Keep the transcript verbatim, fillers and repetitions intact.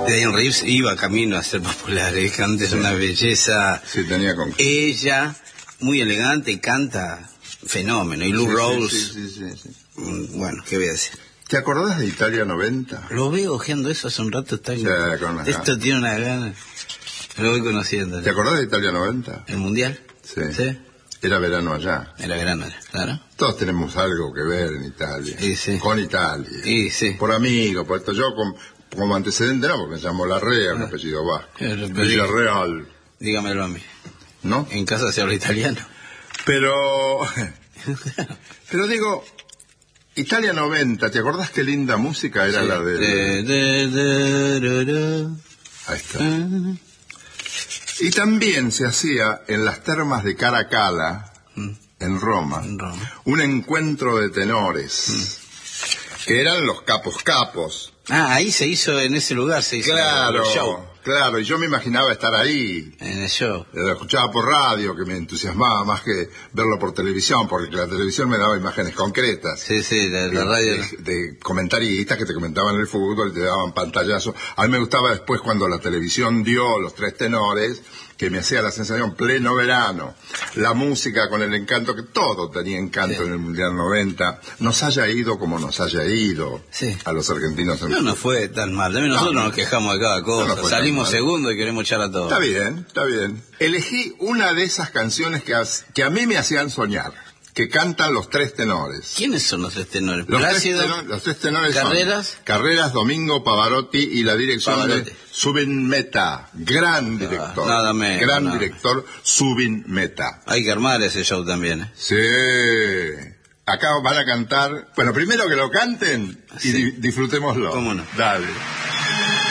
Diane Reeves iba camino a ser popular, ¿eh? Canta, es una belleza. Sí, tenía con... Ella, muy elegante, y canta fenómeno. Y Lou sí, Rawls, sí, sí, sí, sí, sí. Bueno, ¿qué voy a decir? ¿Te acordás de Italia noventa? Lo veo ojeando eso hace un rato. Está Sí, con las Esto ganas. tiene una gana. Lo voy conociendo. ¿Te acordás de Italia noventa? ¿El Mundial? Sí. Sí. Era verano allá. Era verano, claro. Todos tenemos algo que ver en Italia. Sí, sí. Con Italia. Sí, sí. Por amigos, por esto. Yo con, como antecedente no, porque me llamo Larrea, un apellido vasco. Pero- Villarreal, Dígamelo a mí. ¿no? En casa se habla italiano. Pero... Pero digo... Italia noventa, ¿te acordás qué linda música era Sí. la de... De- de- de- de- de- Ahí está. Y también se hacía en las termas de Caracalla, Mm. en Roma, En Roma. un encuentro de tenores, que eran los capos capos. Ah, ahí se hizo, en ese lugar se hizo Claro, el show. claro, y yo me imaginaba estar ahí. En el show. Lo escuchaba por radio, que me entusiasmaba más que verlo por televisión, porque la televisión me daba imágenes concretas. Sí, sí, la, la de, radio. de- de comentaristas que te comentaban el fútbol y te daban pantallazos. A mí me gustaba después cuando la televisión dio los tres tenores, que me hacía la sensación pleno verano, la música con el encanto, que todo tenía encanto Sí. en el Mundial noventa, nos haya ido como nos haya ido Sí. a los argentinos en No nos fue tan mal. También nosotros No, no. nos quejamos de cada cosa. No nos fue tan Salimos mal. segundo y queremos echar a todos. Está bien, está bien. Elegí una de esas canciones que, as- que a mí me hacían soñar, que cantan los tres tenores. ¿Quiénes son los tres tenores? Los tres, Plácido, tenores, los tres tenores Carreras. son Carreras, Domingo, Pavarotti y la dirección Pavarotti. de Zubin Mehta, gran director, nada menos, gran nada. director Zubin Mehta. Hay que armar ese show también, ¿eh? Sí, acá van a cantar, bueno, primero que lo canten y Sí. di- disfrutémoslo. ¿Cómo no? Dale.